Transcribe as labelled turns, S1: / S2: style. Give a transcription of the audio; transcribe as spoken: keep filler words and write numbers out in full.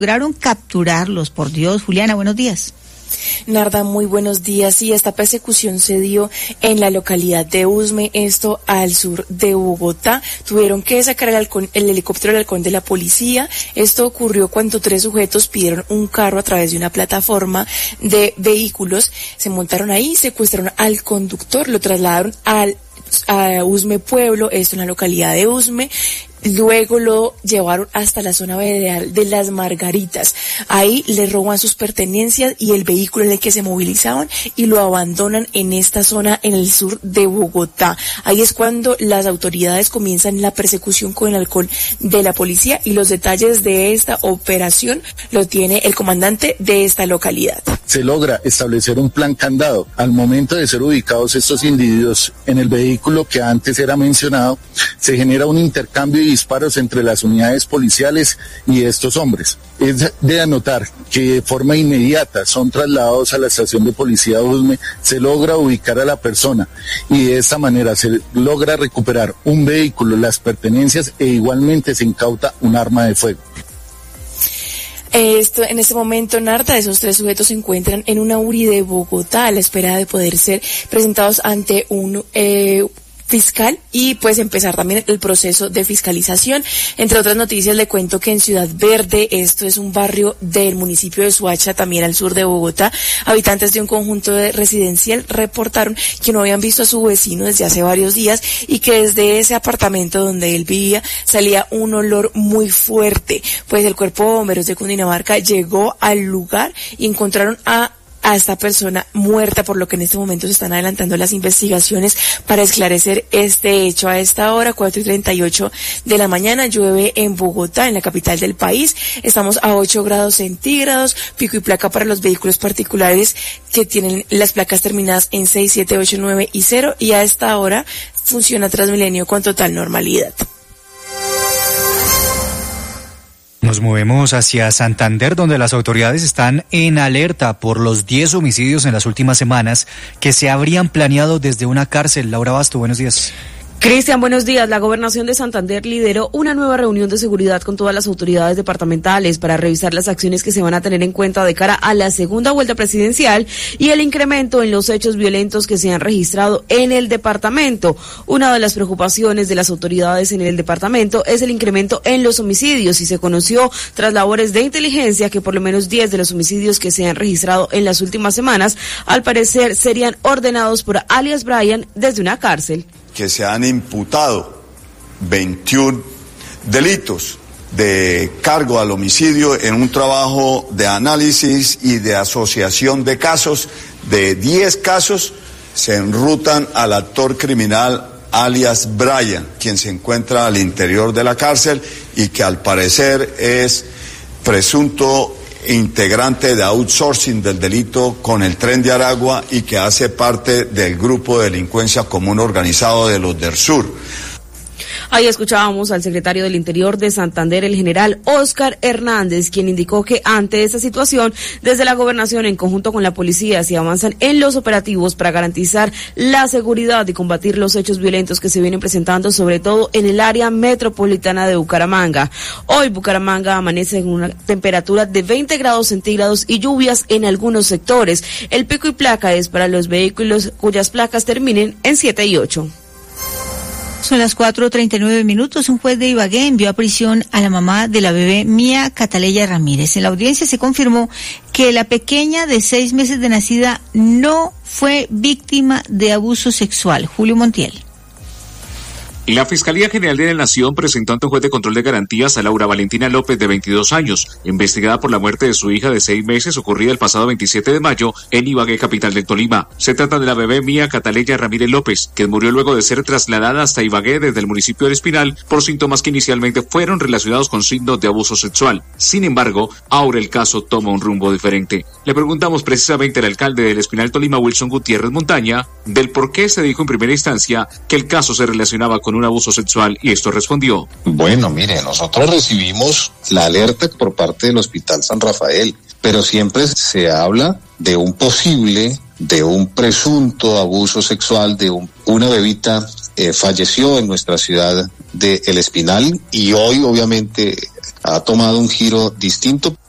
S1: lograron capturarlos, por Dios. Juliana, buenos días.
S2: Narda, muy buenos días. Y esta persecución se dio en la localidad de Usme, esto al sur de Bogotá. Tuvieron que sacar el, halcón, el helicóptero del halcón de la policía. Esto ocurrió cuando tres sujetos pidieron un carro a través de una plataforma de vehículos. Se montaron ahí, secuestraron al conductor, lo trasladaron al a Usme Pueblo, esto en la localidad de Usme. Luego lo llevaron hasta la zona veredal de Las Margaritas. Ahí le roban sus pertenencias y el vehículo en el que se movilizaban y lo abandonan en esta zona en el sur de Bogotá. Ahí es cuando las autoridades comienzan la persecución con el halcón de la policía, y los detalles de esta operación lo tiene el comandante de esta localidad.
S3: Se logra establecer un plan candado. Al momento de ser ubicados estos individuos en el vehículo que antes era mencionado, se genera un intercambio y disparos entre las unidades policiales y estos hombres. Es de anotar que de forma inmediata son trasladados a la estación de policía de Usme, se logra ubicar a la persona y de esta manera se logra recuperar un vehículo, las pertenencias, e igualmente se incauta un arma de fuego.
S2: Esto, en este momento, Narda, esos tres sujetos se encuentran en una U R I de Bogotá a la espera de poder ser presentados ante un eh, fiscal y pues empezar también el proceso de fiscalización. Entre otras noticias, le cuento que en Ciudad Verde, esto es un barrio del municipio de Soacha, también al sur de Bogotá, habitantes de un conjunto de residencial reportaron que no habían visto a su vecino desde hace varios días y que desde ese apartamento donde él vivía salía un olor muy fuerte. Pues el cuerpo de bomberos de Cundinamarca llegó al lugar y encontraron a a esta persona muerta, por lo que en este momento se están adelantando las investigaciones para esclarecer este hecho. A esta hora, cuatro y treinta y ocho de la mañana, llueve en Bogotá, en la capital del país. Estamos a ocho grados centígrados, pico y placa para los vehículos particulares que tienen las placas terminadas en seis, siete, ocho, nueve y cero, y a esta hora funciona Transmilenio con total normalidad.
S4: Nos movemos hacia Santander, donde las autoridades están en alerta por los diez homicidios en las últimas semanas que se habrían planeado desde una cárcel. Laura Basto, buenos días.
S5: Cristian, buenos días. La Gobernación de Santander lideró una nueva reunión de seguridad con todas las autoridades departamentales para revisar las acciones que se van a tener en cuenta de cara a la segunda vuelta presidencial y el incremento en los hechos violentos que se han registrado en el departamento. Una de las preocupaciones de las autoridades en el departamento es el incremento en los homicidios, y se conoció tras labores de inteligencia que por lo menos diez de los homicidios que se han registrado en las últimas semanas al parecer serían ordenados por alias Brian desde una cárcel.
S6: Que se han imputado veintiún delitos de cargo al homicidio en un trabajo de análisis y de asociación de casos. De diez casos se enrutan al actor criminal alias Brian, quien se encuentra al interior de la cárcel y que al parecer es presunto integrante de outsourcing del delito con el Tren de Aragua y que hace parte del grupo de delincuencia común organizado de los del Sur.
S5: Ahí escuchábamos al secretario del Interior de Santander, el general Óscar Hernández, quien indicó que ante esta situación, desde la gobernación en conjunto con la policía se avanzan en los operativos para garantizar la seguridad y combatir los hechos violentos que se vienen presentando, sobre todo en el área metropolitana de Bucaramanga. Hoy Bucaramanga amanece en una temperatura de veinte grados centígrados y lluvias en algunos sectores. El pico y placa es para los vehículos cuyas placas terminen en siete y ocho.
S1: Son las cuatro treinta y nueve minutos. Un juez de Ibagué envió a prisión a la mamá de la bebé Mía Cataleya Ramírez. En la audiencia se confirmó que la pequeña de seis meses de nacida no fue víctima de abuso sexual. Julio Montiel.
S7: La Fiscalía General de la Nación presentó ante un juez de control de garantías a Laura Valentina López, de veintidós años, investigada por la muerte de su hija de seis meses ocurrida el pasado veintisiete de mayo en Ibagué, capital del Tolima. Se trata de la bebé Mía Cataleya Ramírez López, que murió luego de ser trasladada hasta Ibagué desde el municipio del Espinal por síntomas que inicialmente fueron relacionados con signos de abuso sexual. Sin embargo, ahora el caso toma un rumbo diferente. Le preguntamos precisamente al alcalde del Espinal Tolima, Wilson Gutiérrez Montaña, del por qué se dijo en primera instancia que el caso se relacionaba con un abuso sexual, y esto respondió.
S8: Bueno, mire, nosotros recibimos la alerta por parte del Hospital San Rafael, pero siempre se habla de un posible, de un presunto abuso sexual de un, una bebita eh, falleció en nuestra ciudad de El Espinal y hoy obviamente ha tomado un giro distinto.